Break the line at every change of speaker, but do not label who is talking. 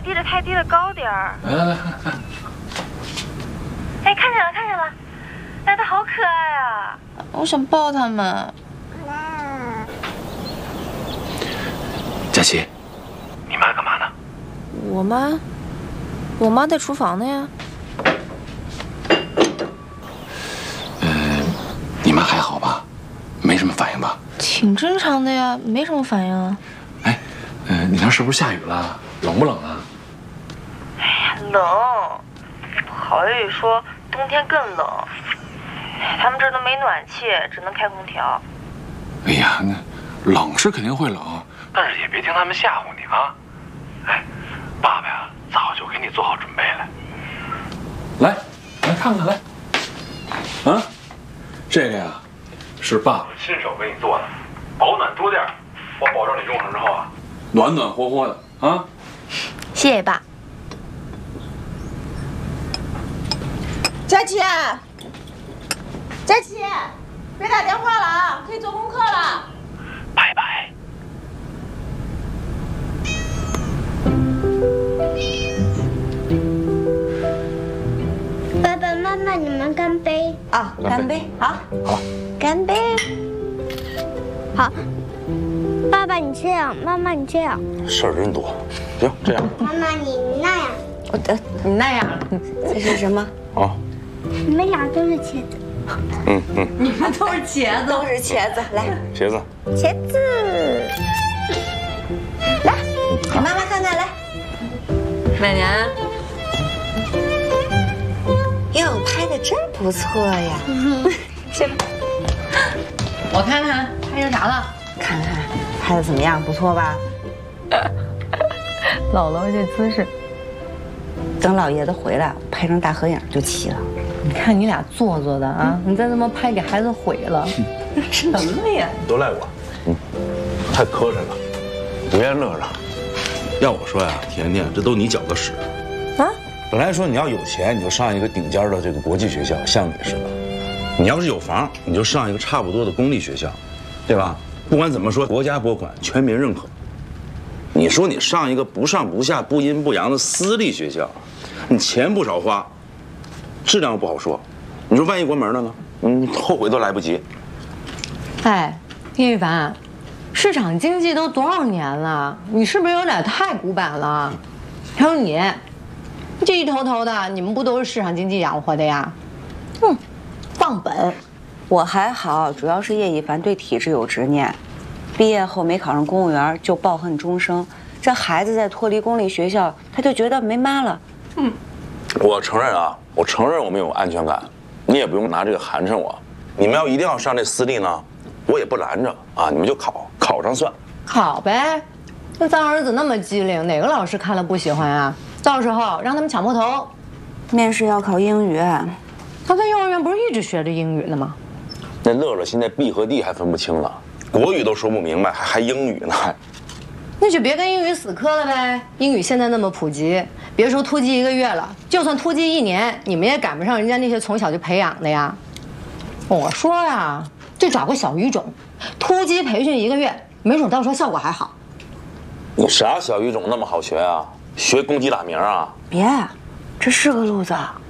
低了，太低了，高点儿。
来来来，
哎，看见了，看见了，哎，它好可爱啊！
我想抱它们。
佳琪，你妈干嘛呢？
我妈在厨房呢呀。
你妈还好吧？没什么反应吧？
挺正常的呀，没什么反应啊。
哎，你那是不是下雨了？冷不冷啊？
哎呀，冷。郝宇说冬天更冷，他们这儿都没暖气，只能开空调。
哎呀，那冷是肯定会冷，但是也别听他们吓唬你啊！哎，爸爸呀，早就给你做好准备了。来看看来。啊，这个呀，是爸爸亲手给你做的，保暖桌垫，我保证你用上之后啊，暖暖和和的啊。
谢谢爸。
佳琪，佳琪，别打电话了啊，可以做功课了。
拜拜。
爸爸妈妈，你们干杯
啊！干杯！好，
好，
干杯！好，爸爸你这样，妈妈你这样，
事儿真多。行，这样。
妈妈你那样，
你那样，这是什么？
啊。
你们俩都是茄子。
你们都是茄子，都是茄子。来，
茄子。
茄子，
来，给妈妈看看来。美年，哟，拍的真不错呀。去吧，我看看拍成啥了。看看拍的怎么样？不错吧？
姥姥这姿势，
等老爷子回来，拍成大合影就齐了。
你看你俩做作的啊！你再这么拍，给孩子毁了。
什么呀？
都赖我，太磕碜了，别乐了。要我说呀，甜甜，这都你搅的屎
啊！
本来说你要有钱，你就上一个顶尖的这个国际学校，像你似的；你要是有房，你就上一个差不多的公立学校，对吧？不管怎么说，国家拨款，全民认可。你说你上一个不上不下、不阴不阳的私立学校，你钱不少花，质量不好说。你说万一关门了呢？后悔都来不及。
哎，叶一凡，市场经济都多少年了，你是不是有点太古板了？还有你，这一头头的，你们不都是市场经济养活的呀？忘本。
我还好，主要是叶一凡对体制有执念，毕业后没考上公务员就抱恨终生。这孩子在脱离公立学校，他就觉得没妈了。
我承认啊，我承认我没有安全感，你也不用拿这个寒碜我。你们要一定要上这私立呢，我也不拦着啊，你们就考上算。
考呗，那咱儿子那么机灵，哪个老师看了不喜欢啊？到时候让他们抢破头。
面试要考英语，
他在幼儿园不是一直学着英语呢吗？
那乐乐现在 B 和 D 还分不清了，国语都说不明白，还英语呢。
那就别跟英语死磕了呗。英语现在那么普及，别说突击1个月了，就算突击1年，你们也赶不上人家那些从小就培养的呀。我说呀，就找个小语种，突击培训1个月，没准到时候效果还好。
你啥小语种那么好学啊？学公鸡打鸣啊？
别，这是个路子。